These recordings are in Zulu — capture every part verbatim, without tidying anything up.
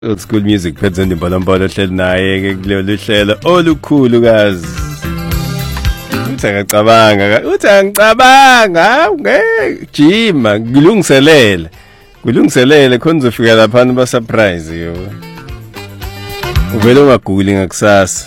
Old school music phethe ndimbalambala ohleli naye ke kulelo hlelo olukhulu kazi. Uthi angacabanga, uthi angicabanga, ngejima ngilungiselele. Kulungiselele khona uzofika lapha ba surprise yo. Uvele ungaguli ngakusasa.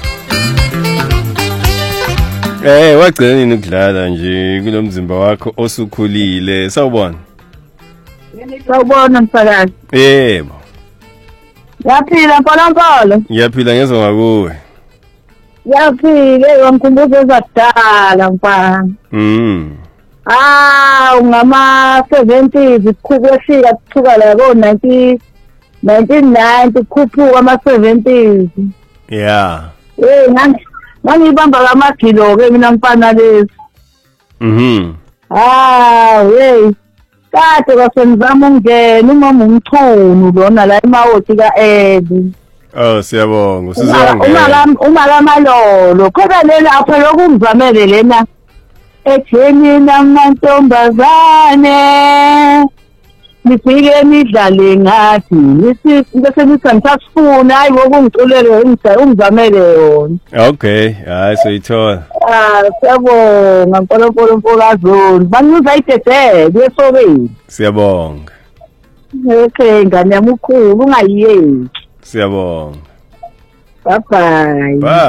Eh wagcina nini ukudlala nje kulomzimba wakho osukhulile sawubona. Sawubona mfakazi. Yebo. Yaphila mfana. Yaphila ngezwe ngakuwe. Yaphile wangikhumbuza ezakudala mfana. Mm. Ah ungama seventies kukwefika kuthuka la ko nineteen ninety kukhuphuka ama seventies. Yeah. Eh ngangi ngibamba kamagilo ke mina mfana lezi. Mhm. Ah hey. Kade kwasenzama ungena umama umchunu lona la emawoti ka Edi. Oh siyabonga usizongena. Uma uma lamalolo kodwa lela apho lokungizamele lena ejeni namantombazane nifike emidlalo ngathi nisi bese ngisangifuna hayi ngokungiculele ungizamele yona. Okay hayi soyithola. Ah siyabonga mpholopholo mfokazoni baniza itete besokeni. Siyabonga. Okay ngane yami ukhulu ungayiyeki. Siyabonga. Bye bye. Bye.